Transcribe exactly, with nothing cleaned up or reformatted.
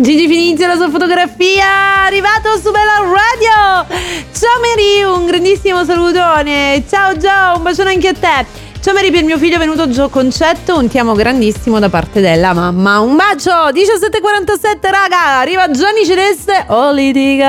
Gigi Finizio, la sua fotografia, arrivato su Bella Radio. Ciao Mary, un grandissimo salutone. Ciao Gio, un bacione anche a te. Ciao Mary, per mio figlio è venuto Gio Concetto, un ti amo grandissimo da parte della mamma. Un bacio. Diciassette e quarantasette raga, arriva Gianni Celeste, oh litiga.